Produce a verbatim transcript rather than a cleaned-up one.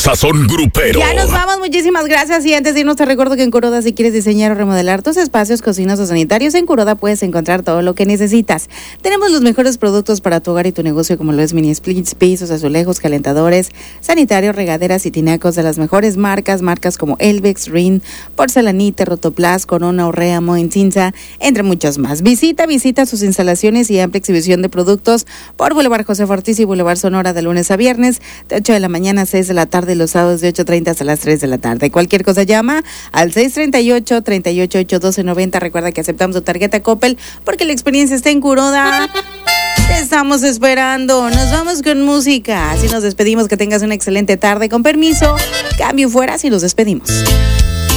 Sazón Grupero. Ya nos vamos, muchísimas gracias. Y antes de irnos te recuerdo que en Kuroda, si quieres diseñar o remodelar tus espacios, cocinas o sanitarios, en Kuroda puedes encontrar todo lo que necesitas. Tenemos los mejores productos para tu hogar y tu negocio, como lo es mini splits, pisos, azulejos, calentadores, sanitarios, regaderas y tinacos de las mejores marcas, marcas como Elvex, Rin, Porcelanite, Rotoplas, Corona, Orrea, Moencinza, entre muchos más. Visita, visita sus instalaciones y amplia exhibición de productos por Boulevard José Ortiz y Boulevard Sonora de lunes a viernes, de ocho de la mañana a seis de la tarde, y los sábados de ocho treinta hasta las tres de la tarde. Cualquier cosa llama al seis treinta y ocho, treinta y ocho ocho, doce noventa. Recuerda que aceptamos tu tarjeta Coppel porque la experiencia está en Kuroda. Te estamos esperando. Nos vamos con música. Así nos despedimos. Que tengas una excelente tarde. Con permiso, cambio fuera si nos despedimos.